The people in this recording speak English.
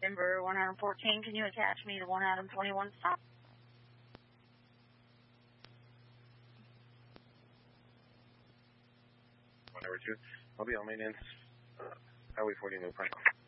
Denver 114, can you attach me to 1 Adam 21 stop? Whatever, 2. I'll be on maintenance. Highway 40, no Pine.